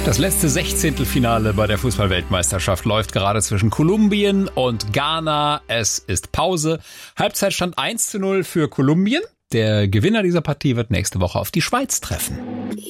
Das letzte Sechzehntelfinale bei der Fußball-Weltmeisterschaft läuft gerade zwischen Kolumbien und Ghana. Es ist Pause. Halbzeitstand 1:0 für Kolumbien. Der Gewinner dieser Partie wird nächste Woche auf die Schweiz treffen.